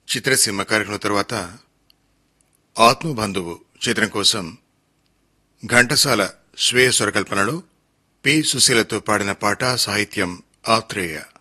చిత్రసీమ కార్యక్రమం తరువాత ఆత్మబంధువు చిత్రం కోసం ఘంటసాల స్వీయ స్వరకల్పనలో పి సుశీలతో పాడిన పాట, సాహిత్యం ఆత్రేయ.